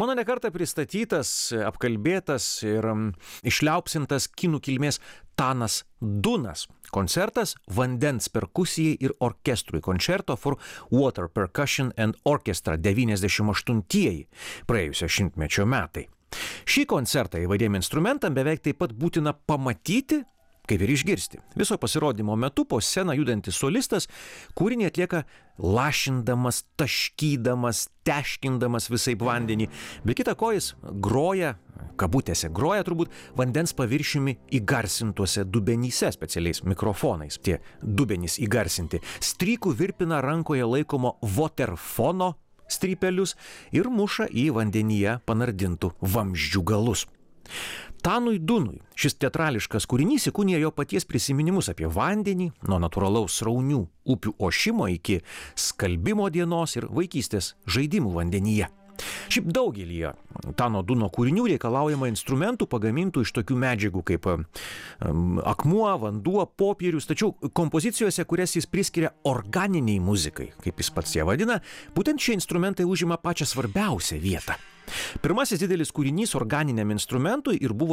Mano nekartą pristatytas, apkalbėtas ir išliaupsintas kinų kilmės Tanas Dunas. Koncertas vandens perkusijai ir orkestrui. Concerto for Water Percussion and Orchestra 98-ieji praėjusio šimtmečio metai. Šį koncertą įvairiem instrumentam beveik taip pat būtina pamatyti, kaip ir išgirsti. Viso pasirodymo metu po sceną judantis solistas kūrinį atlieka lašindamas, taškydamas, teškindamas visaip vandenį. Be kita ko jis groja, kabutėse groja turbūt, vandens paviršiumi įgarsintuose dubenyse specialiais mikrofonais. Tie dubenys įgarsinti. Strykų virpina rankoje laikomo waterfono strypelius ir muša į vandenyje panardintų vamzdžių galus. Tanui Dunui šis teatrališkas kūrinys įkūnija jo paties prisiminimus apie vandenį, nuo natūralaus sraunių upių ošimo iki skalbimo dienos ir vaikystės žaidimų vandenyje. Šiaip daugelį Tano Duno kūrinių reikalaujama instrumentų pagamintų iš tokių medžiagų kaip akmuo, vanduo, popierius, tačiau kompozicijose, kurias jis priskiria organiniai muzikai, kaip jis pats ją vadina, būtent šie instrumentai užima pačią svarbiausią vietą. Pirmasis didelis kūrinys organiniam instrumentui ir buvo